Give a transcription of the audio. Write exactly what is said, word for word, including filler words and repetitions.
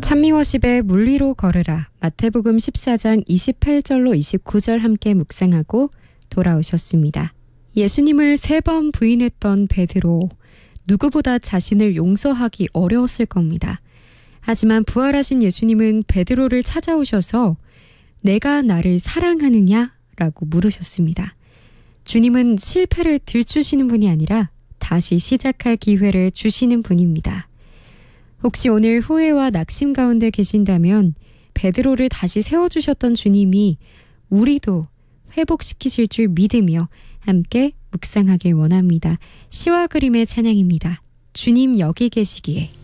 찬미워십의 물 위로 걸으라 마태복음 십사 장 이십팔 절로 이십구 절 함께 묵상하고 돌아오셨습니다. 예수님을 세 번 부인했던 베드로, 누구보다 자신을 용서하기 어려웠을 겁니다. 하지만 부활하신 예수님은 베드로를 찾아오셔서 내가 나를 사랑하느냐? 라고 물으셨습니다. 주님은 실패를 들추시는 분이 아니라 다시 시작할 기회를 주시는 분입니다. 혹시 오늘 후회와 낙심 가운데 계신다면 베드로를 다시 세워주셨던 주님이 우리도 회복시키실 줄 믿으며 함께 묵상하길 원합니다. 시와 그림의 찬양입니다. 주님 여기 계시기에.